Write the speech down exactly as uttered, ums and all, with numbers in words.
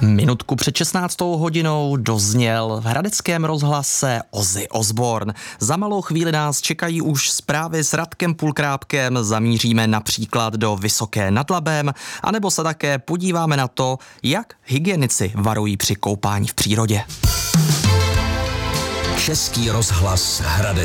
Minutku před šestnáctou hodinou dozněl v hradeckém rozhlase Ozzy Osbourne. Za malou chvíli nás čekají už zprávy s Radkem Pulkrápkem, zamíříme například do Vysoké nad Labem, anebo se také podíváme na to, jak hygienici varují při koupání v přírodě. Český rozhlas Hradec.